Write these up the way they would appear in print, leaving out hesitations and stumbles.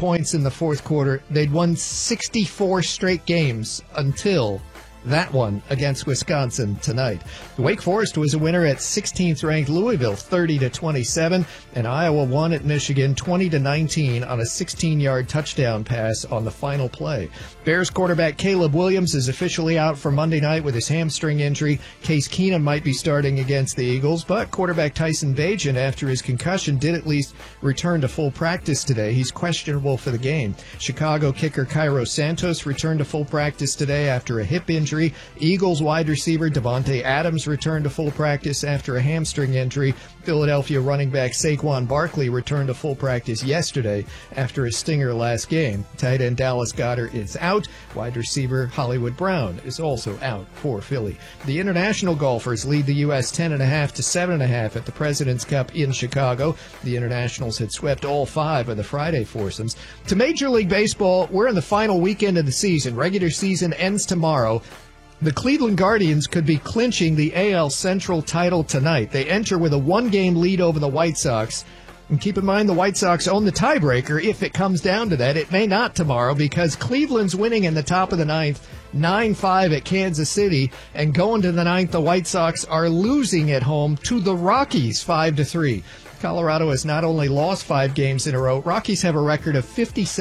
points in the fourth quarter. They'd won 64 straight games until that one against Wisconsin tonight. Wake Forest was a winner at 16th-ranked Louisville, 30-27, and Iowa won at Michigan, 20-19, on a 16-yard touchdown pass on the final play. Bears quarterback Caleb Williams is officially out for Monday night with his hamstring injury. Case Keenum might be starting against the Eagles, but quarterback Tyson Bagent, after his concussion, did at least return to full practice today. He's questionable for the game. Chicago kicker Cairo Santos returned to full practice today after a hip injury. Eagles wide receiver Devontae Adams returned to full practice after a hamstring injury. Philadelphia running back Saquon Barkley returned to full practice yesterday after a stinger last game. Tight end Dallas Goedert is out. Wide receiver Hollywood Brown is also out for Philly. The international golfers lead the U.S. 10.5 to 7.5 at the President's Cup in Chicago. The internationals had swept all 5 of the Friday foursomes. To Major League Baseball, we're in the final weekend of the season. Regular season ends tomorrow. The Cleveland Guardians could be clinching the AL Central title tonight. They enter with a 1-game lead over the White Sox. And keep in mind, the White Sox own the tiebreaker if it comes down to that. It may not tomorrow because Cleveland's winning in the top of the ninth, 9-5 at Kansas City. And going to the ninth, the White Sox are losing at home to the Rockies 5-3. Colorado has not only lost 5 games in a row, Rockies have a record of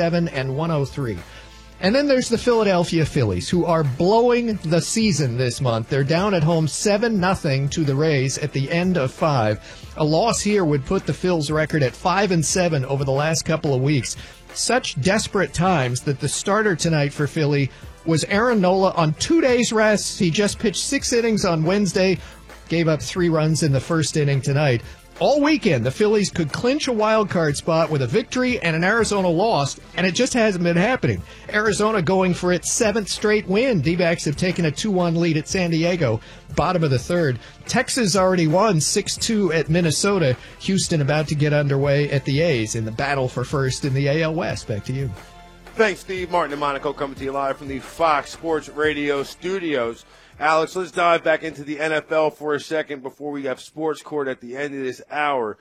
57-103. And then there's the Philadelphia Phillies, who are blowing the season this month. They're down at home 7-0 to the Rays at the end of 5. A loss here would put the Phils record at 5-7 over the last couple of weeks. Such desperate times that the starter tonight for Philly was Aaron Nola on 2 days rest. He just pitched 6 innings on Wednesday, gave up 3 runs in the first inning tonight. All weekend, the Phillies could clinch a wild card spot with a victory and an Arizona loss, and it just hasn't been happening. Arizona going for its 7th straight win. D-backs have taken a 2-1 lead at San Diego, bottom of the third. Texas already won 6-2 at Minnesota. Houston about to get underway at the A's in the battle for first in the AL West. Back to you. Thanks, Steve. Martin and Monaco coming to you live from the Fox Sports Radio studios. Alex, let's dive back into the NFL for a second before we have Sports Court at the end of this hour.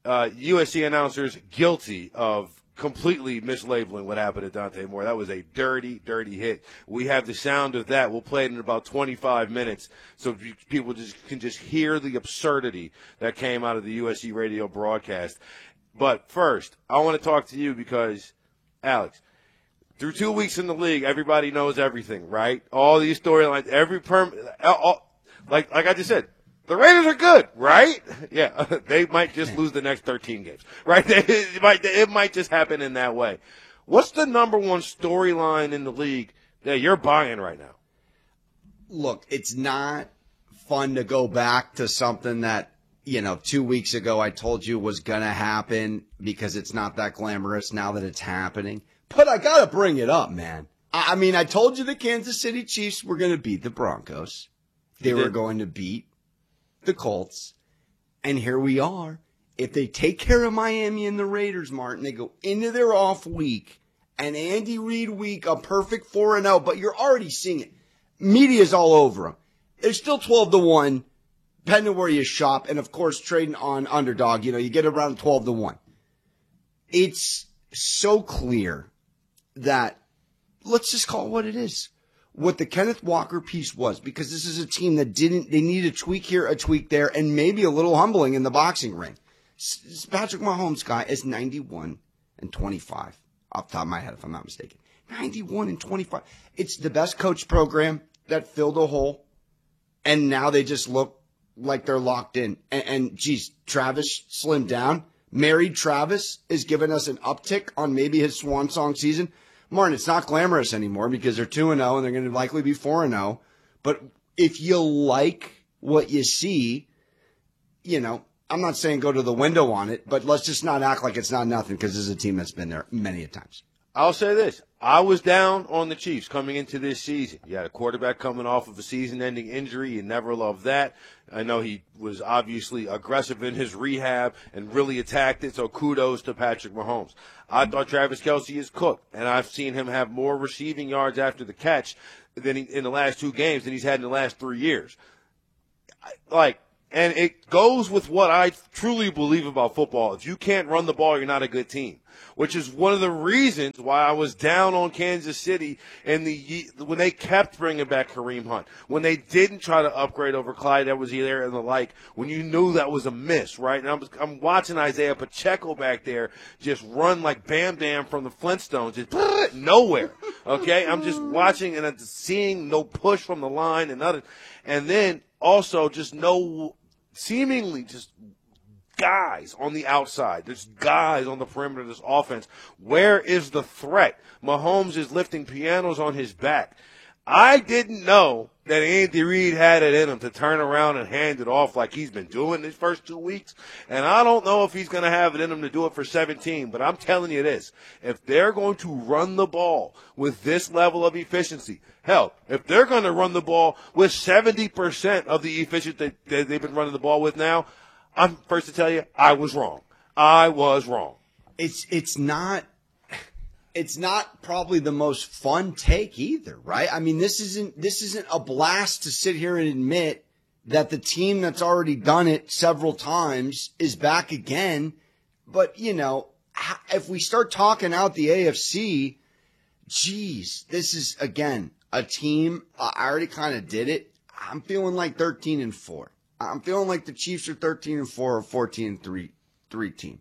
USC announcers guilty of completely mislabeling what happened to Dante Moore. That was a dirty, dirty hit. We have the sound of that. We'll play it in about 25 minutes so people can just hear the absurdity that came out of the USC radio broadcast. But first, I want to talk to you because, Alex, through 2 weeks in the league, everybody knows everything, right? All these storylines, like I just said, the Raiders are good, right? Yeah, they might just lose the next 13 games, right? It might just happen in that way. What's the number one storyline in the league that you're buying right now? Look, it's not fun to go back to something that, 2 weeks ago I told you was going to happen because it's not that glamorous now that it's happening. But I got to bring it up, man. I mean, I told you the Kansas City Chiefs were going to beat the Broncos. They were going to beat the Colts. And here we are. If they take care of Miami and the Raiders, Martin, they go into their off week. And Andy Reid week, a perfect 4-0. But you're already seeing it. Media's all over them. They're still 12-1, depending where you shop. And, of course, trading on underdog. You get around 12-1. It's so clear that, let's just call it what it is, what the Kenneth Walker piece was, because this is a team that they need a tweak here, a tweak there, and maybe a little humbling in the boxing ring. Patrick Mahomes guy is 91-25, off the top of my head, if I'm not mistaken. 91-25. It's the best coach program that filled a hole, and now they just look like they're locked in. And geez, Travis slimmed down. Married Travis is giving us an uptick on maybe his swan song season. Martin, it's not glamorous anymore because they're 2-0 and they're going to likely be 4-0. But if you like what you see, I'm not saying go to the window on it, but let's just not act like it's not nothing because this is a team that's been there many a times. I'll say this. I was down on the Chiefs coming into this season. You had a quarterback coming off of a season-ending injury. You never loved that. I know he was obviously aggressive in his rehab and really attacked it, so kudos to Patrick Mahomes. I thought Travis Kelce is cooked, and I've seen him have more receiving yards after the catch in the last 2 games than he's had in the last 3 years. And it goes with what I truly believe about football. If you can't run the ball, you're not a good team, which is one of the reasons why I was down on Kansas City when they kept bringing back Kareem Hunt, when they didn't try to upgrade over Clyde Edwards-Helaire and the like, when you knew that was a miss, right? And I'm watching Isaiah Pacheco back there just run like Bam Bam from the Flintstones, just nowhere, okay? I'm just watching and I'm seeing no push from the line and then also just no seemingly just guys on the outside. There's guys on the perimeter of this offense. Where is the threat? Mahomes is lifting pianos on his back. I didn't know that Andy Reid had it in him to turn around and hand it off like he's been doing these first 2 weeks. And I don't know if he's going to have it in him to do it for 17, but I'm telling you this. If they're going to run the ball with this level of efficiency, hell, if they're going to run the ball with 70% of the efficiency that they've been running the ball with now, I'm first to tell you, I was wrong. I was wrong. It's not probably the most fun take either, right? I mean, this isn't a blast to sit here and admit that the team that's already done it several times is back again. But, you know, if we start talking out the AFC, geez, this is, again, a team. I already kind of did it. I'm feeling like 13-4. I'm feeling like the Chiefs are 13-4 or 14-3 team.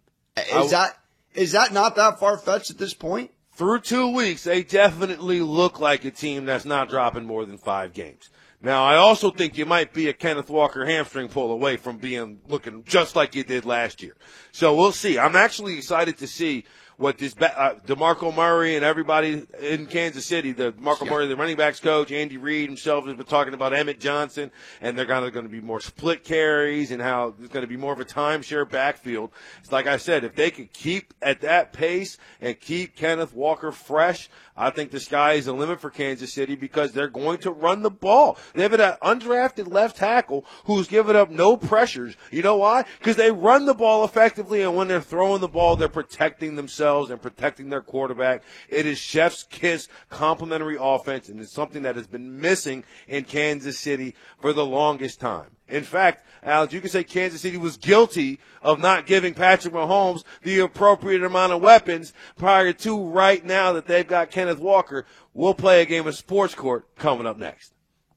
Is that not that far-fetched at this point? Through 2 weeks, they definitely look like a team that's not dropping more than 5 games. Now, I also think you might be a Kenneth Walker hamstring pull away from looking just like you did last year. So we'll see. I'm actually excited to see what this DeMarco Murray and everybody in Kansas City, Murray, the running backs coach, Andy Reid himself has been talking about Emmett Johnson, and they're going to be more split carries and how there's going to be more of a timeshare backfield. It's like I said, if they could keep at that pace and keep Kenneth Walker fresh, I think the sky is the limit for Kansas City because they're going to run the ball. They have an undrafted left tackle who's given up no pressures. You know why? Because they run the ball effectively, and when they're throwing the ball, they're protecting themselves and protecting their quarterback. It is chef's kiss complementary offense, and it's something that has been missing in Kansas City for the longest time. In fact, Alex, you can say Kansas City was guilty of not giving Patrick Mahomes the appropriate amount of weapons prior to right now that they've got Kenneth Walker. We'll play a game of Sports Court coming up next.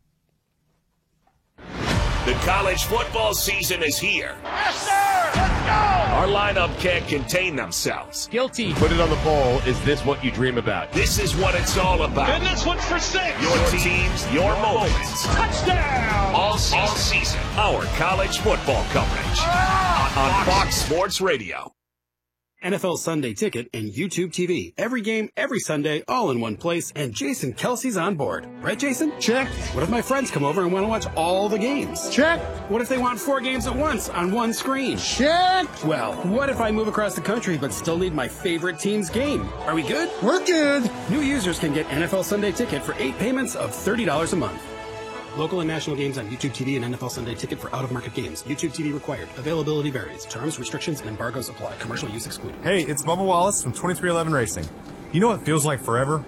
The college football season is here. Yes, sir! Let's go! Our lineup can't contain themselves. Guilty. Put it on the poll. Is this what you dream about? This is what it's all about. And this one's for 6. Your teams, your moments. Touchdown! All season. Our college football coverage. On Fox Sports Radio. NFL Sunday Ticket and YouTube TV. Every game, every Sunday, all in one place, and Jason Kelsey's on board. Right, Jason? Check. What if my friends come over and want to watch all the games? Check. What if they want 4 games at once on one screen? Check. Well, what if I move across the country but still need my favorite team's game? Are we good? We're good. New users can get NFL Sunday Ticket for 8 payments of $30 a month. Local and national games on YouTube TV and NFL Sunday Ticket for out-of-market games. YouTube TV required. Availability varies. Terms, restrictions, and embargoes apply. Commercial use excluded. Hey, it's Bubba Wallace from 2311 Racing. You know what feels like forever?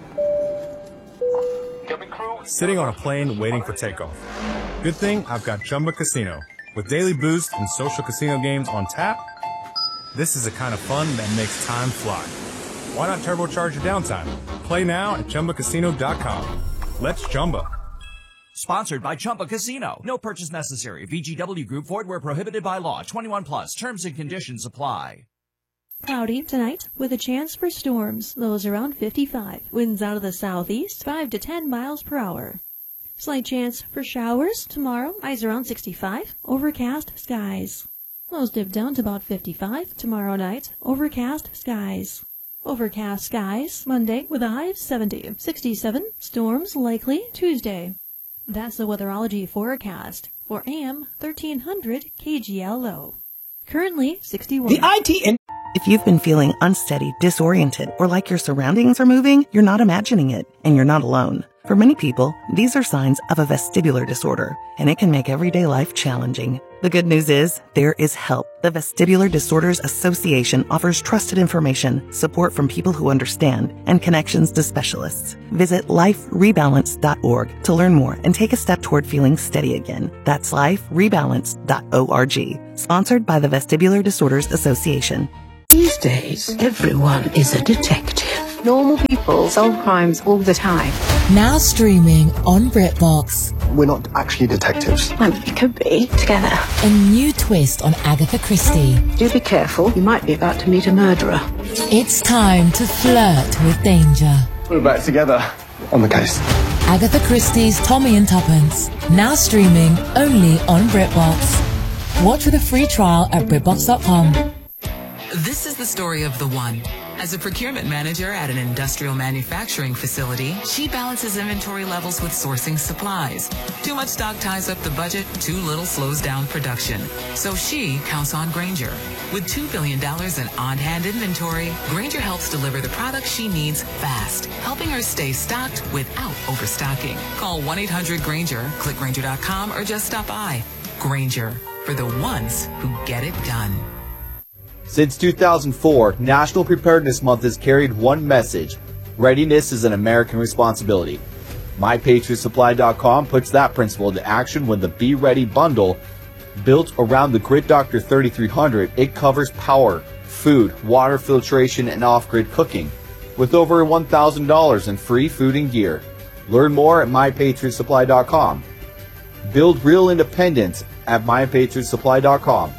Sitting on a plane waiting for takeoff. Good thing I've got Chumba Casino. With daily boost and social casino games on tap, this is the kind of fun that makes time fly. Why not turbocharge your downtime? Play now at ChumbaCasino.com. Let's Chumba. Sponsored by Chumba Casino. No purchase necessary. VGW Group. Void where prohibited by law. 21 plus. Terms and conditions apply. Cloudy tonight with a chance for storms. Lows around 55. Winds out of the southeast 5 to 10 miles per hour. Slight chance for showers tomorrow. Highs around 65. Overcast skies. Lows dip down to about 55 tomorrow night. Overcast skies. Overcast skies Monday with a high of 70. 67. Storms likely Tuesday. That's the weatherology forecast for AM 1300 KGLO. Currently 61. If you've been feeling unsteady, disoriented, or like your surroundings are moving, you're not imagining it, and you're not alone. For many people, these are signs of a vestibular disorder, and it can make everyday life challenging. The good news is, there is help. The Vestibular Disorders Association offers trusted information, support from people who understand, and connections to specialists. Visit liferebalance.org to learn more and take a step toward feeling steady again. That's liferebalance.org. Sponsored by the Vestibular Disorders Association. These days, everyone is a detective. Normal people solve crimes all the time. Now streaming on BritBox. We're not actually detectives. Well, we could be together. A new twist on Agatha Christie. Do be careful. You might be about to meet a murderer. It's time to flirt with danger. We're back together on the case. Agatha Christie's Tommy and Tuppence. Now streaming only on BritBox. Watch with a free trial at BritBox.com. This is the story of the one. As a procurement manager at an industrial manufacturing facility, she balances inventory levels with sourcing supplies. Too much stock ties up the budget, too little slows down production. So she counts on Grainger. With $2 billion in on-hand inventory, Grainger helps deliver the products she needs fast, helping her stay stocked without overstocking. Call 1-800-GRAINGER, click Grainger.com, or just stop by. Grainger, for the ones who get it done. Since 2004, National Preparedness Month has carried one message: readiness is an American responsibility. MyPatriotSupply.com puts that principle into action when the Be Ready bundle, built around the Grid Doctor 3300, it covers power, food, water filtration, and off-grid cooking, with over $1,000 in free food and gear. Learn more at MyPatriotSupply.com. Build real independence at MyPatriotSupply.com.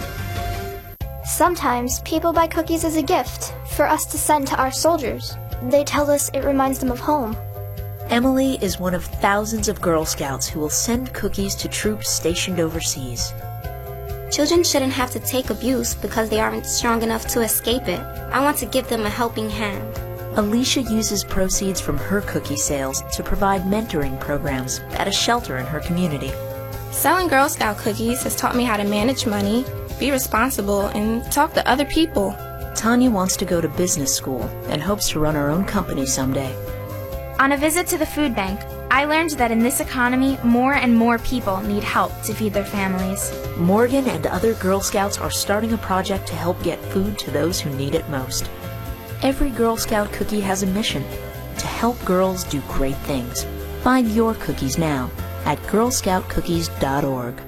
Sometimes people buy cookies as a gift for us to send to our soldiers. They tell us it reminds them of home. Emily is one of thousands of Girl Scouts who will send cookies to troops stationed overseas. Children shouldn't have to take abuse because they aren't strong enough to escape it. I want to give them a helping hand. Alicia uses proceeds from her cookie sales to provide mentoring programs at a shelter in her community. Selling Girl Scout cookies has taught me how to manage money, be responsible, and talk to other people. Tanya wants to go to business school and hopes to run her own company someday. On a visit to the food bank, I learned that in this economy, more and more people need help to feed their families. Morgan and other Girl Scouts are starting a project to help get food to those who need it most. Every Girl Scout cookie has a mission: to help girls do great things. Find your cookies now at girlscoutcookies.org.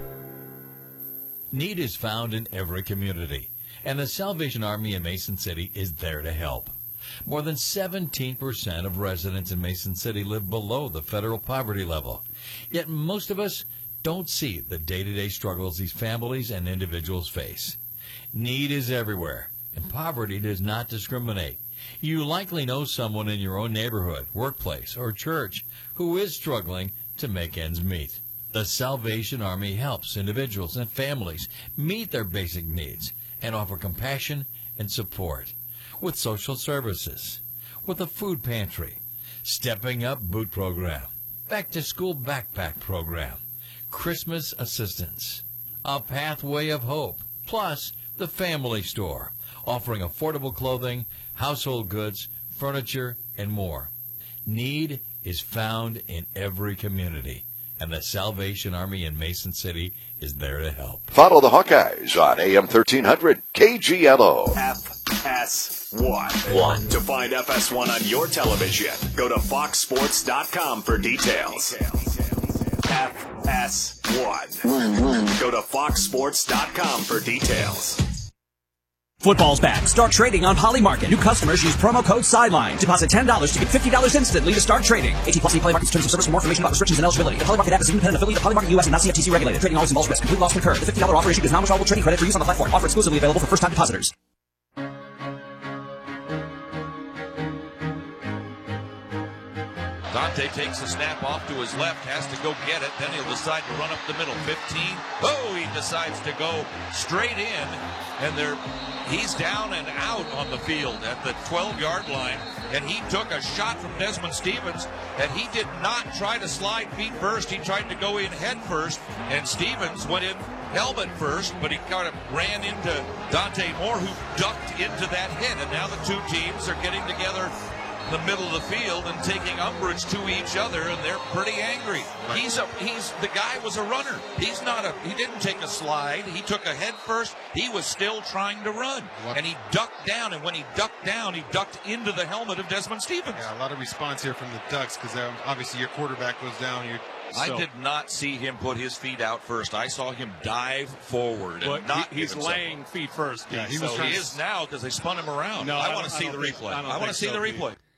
Need is found in every community, and the Salvation Army in Mason City is there to help. More than 17% of residents in Mason City live below the federal poverty level. Yet most of us don't see the day-to-day struggles these families and individuals face. Need is everywhere, and poverty does not discriminate. You likely know someone in your own neighborhood, workplace, or church who is struggling to make ends meet. The Salvation Army helps individuals and families meet their basic needs and offer compassion and support with social services, with a food pantry, Stepping Up Boot Program, Back to School Backpack Program, Christmas Assistance, a Pathway of Hope, plus the Family Store, offering affordable clothing, household goods, furniture, and more. Need is found in every community, and the Salvation Army in Mason City is there to help. Follow the Hawkeyes on AM 1300 KGLO. FS1. To find FS1 on your television, go to foxsports.com for details. FS1. Go to foxsports.com for details. Football's back. Start trading on Polymarket. New customers use promo code SIDELINE. Deposit $10 to get $50 instantly to start trading. 18+ play markets, terms of service. For more information about restrictions and eligibility. The Polymarket app is an independent affiliate of Polymarket US and not CFTC regulated. Trading always involves risk. Complete loss can occur. The $50 offer issued is non-withdrawable trading credit for use on the platform. Offer exclusively available for first-time depositors. Dante takes the snap off to his left, has to go get it, then he'll decide to run up the middle. 15. Oh, he decides to go straight in, and he's down and out on the field at the 12-yard line, and he took a shot from Desmond Stevens, and he did not try to slide feet first. He tried to go in head first, and Stevens went in helmet first, but he kind of ran into Dante Moore, who ducked into that hit, and now the two teams are getting together the middle of the field and taking umbrage to each other, and they're pretty angry. The guy was a runner. He didn't take a slide. He took a head first. He was still trying to run, and he ducked down. And when he ducked down, he ducked into the helmet of Desmond Stevens. Yeah, a lot of response here from the Ducks because obviously your quarterback goes down. I did not see him put his feet out first. I saw him dive forward. He's laying feet first. Yeah, he is now because they spun him around. No, I want to see the replay. I want to see the replay.